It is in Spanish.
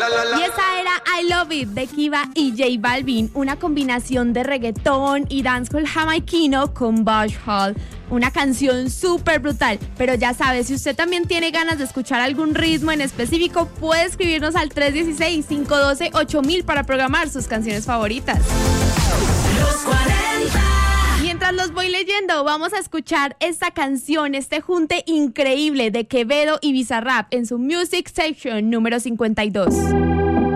Y esa era I Love It de Kiva y J Balvin, una combinación de reggaetón y dancehall jamaiquino con Bush Hall. Una canción súper brutal, pero ya sabes, si usted también tiene ganas de escuchar algún ritmo en específico, puede escribirnos al 316-512-8000 para programar sus canciones favoritas. Los 40. Mientras los voy leyendo, vamos a escuchar esta canción, este junte increíble de Quevedo y Bizarrap en su Music Section número 52.